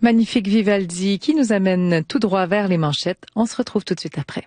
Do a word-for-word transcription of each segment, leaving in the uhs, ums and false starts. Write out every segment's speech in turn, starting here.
Magnifique Vivaldi qui nous amène tout droit vers les manchettes. On se retrouve tout de suite après.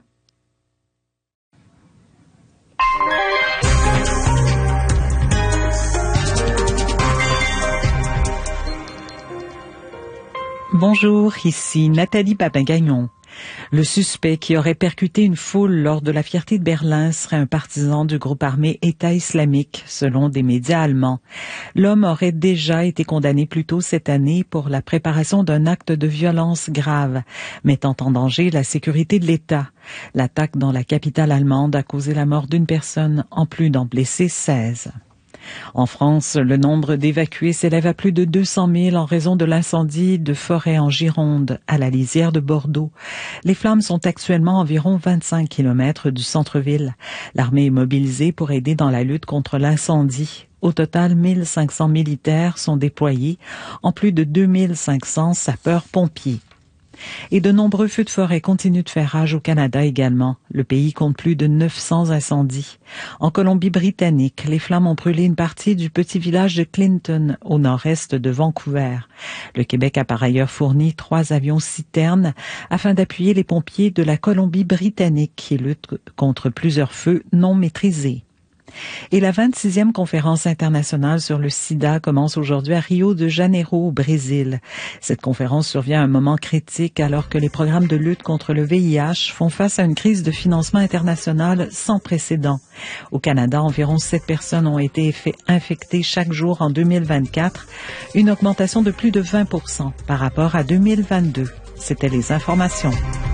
Bonjour, ici Nathalie Papin-Gagnon. Le suspect qui aurait percuté une foule lors de la Fierté de Berlin serait un partisan du groupe armé État islamique, selon des médias allemands. L'homme aurait déjà été condamné plus tôt cette année pour la préparation d'un acte de violence grave, mettant en danger la sécurité de l'État. L'attaque dans la capitale allemande a causé la mort d'une personne, en plus d'en blesser seize. En France, le nombre d'évacués s'élève à plus de deux cent mille en raison de l'incendie de forêt en Gironde, à la lisière de Bordeaux. Les flammes sont actuellement environ vingt-cinq kilomètres du centre-ville. L'armée est mobilisée pour aider dans la lutte contre l'incendie. Au total, mille cinq cents militaires sont déployés, en plus de deux mille cinq cents sapeurs-pompiers. Et de nombreux feux de forêt continuent de faire rage au Canada également. Le pays compte plus de neuf cents incendies. En Colombie-Britannique, les flammes ont brûlé une partie du petit village de Clinton, au nord-est de Vancouver. Le Québec a par ailleurs fourni trois avions citernes afin d'appuyer les pompiers de la Colombie-Britannique qui luttent contre plusieurs feux non maîtrisés. Et la vingt-sixième conférence internationale sur le sida commence aujourd'hui à Rio de Janeiro, au Brésil. Cette conférence survient à un moment critique alors que les programmes de lutte contre le V I H font face à une crise de financement international sans précédent. Au Canada, environ sept personnes ont été infectées chaque jour en deux mille vingt-quatre, une augmentation de plus de vingt pour cent par rapport à deux mille vingt-deux. C'était les informations.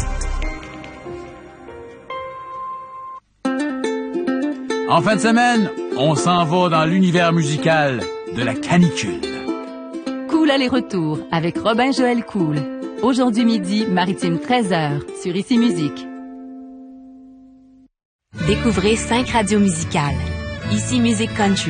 En fin de semaine, on s'en va dans l'univers musical de la canicule. Cool aller-retour avec Robin Joël Cool. Aujourd'hui midi, Maritime treize heures sur Ici Musique. Découvrez cinq radios musicales. Ici Musique Country.